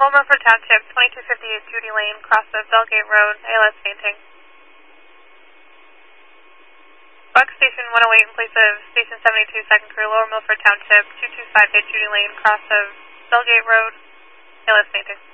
Lower Milford Township, 2258 Judy Lane, cross of Bellgate Road, ALS fainting. Buck Station 108 in place of Station 72, second crew, Lower Milford Township, 2258 Judy Lane, cross of Bellgate Road, ALS fainting.